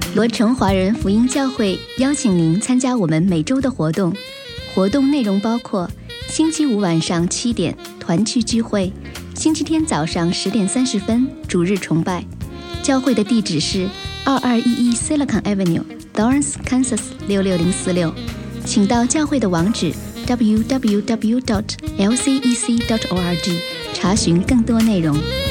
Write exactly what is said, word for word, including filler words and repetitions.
罗城华人福音教会邀请您参加我们每周的活动，活动内容包括星期五晚上七点团契聚会，星期天早上十点三十分主日崇拜。教会的地址是二二一一 Silicon Avenue，Lawrence, Kansas 六六零四六。请到教会的网址 double-u double-u double-u dot l c e c dot org 查询更多内容。